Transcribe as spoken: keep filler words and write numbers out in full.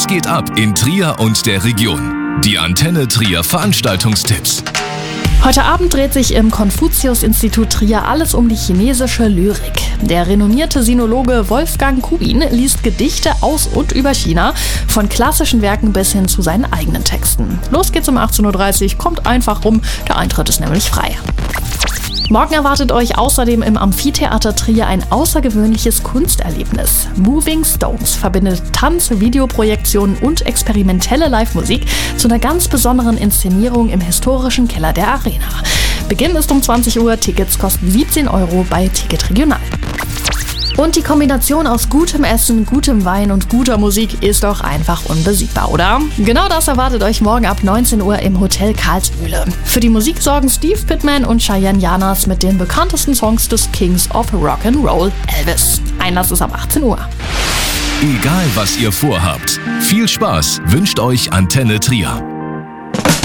Was geht ab in Trier und der Region? Die Antenne Trier Veranstaltungstipps. Heute Abend dreht sich im Konfuzius-Institut Trier alles um die chinesische Lyrik. Der renommierte Sinologe Wolfgang Kubin liest Gedichte aus und über China, von klassischen Werken bis hin zu seinen eigenen Texten. Los geht's um achtzehn Uhr dreißig, kommt einfach rum, der Eintritt ist nämlich frei. Morgen erwartet euch außerdem im Amphitheater Trier ein außergewöhnliches Kunsterlebnis. Moving Stones verbindet Tanz, Videoprojektionen und experimentelle Live-Musik zu einer ganz besonderen Inszenierung im historischen Keller der Arena. Beginn ist um zwanzig Uhr, Tickets kosten siebzehn Euro bei Ticket Regional. Und die Kombination aus gutem Essen, gutem Wein und guter Musik ist doch einfach unbesiegbar, oder? Genau das erwartet euch morgen ab neunzehn Uhr im Hotel Karlsmühle. Für die Musik sorgen Steve Pittman und Cheyenne Janas mit den bekanntesten Songs des Kings of Rock'n'Roll, Elvis. Einlass ist ab achtzehn Uhr. Egal was ihr vorhabt, viel Spaß wünscht euch Antenne Trier.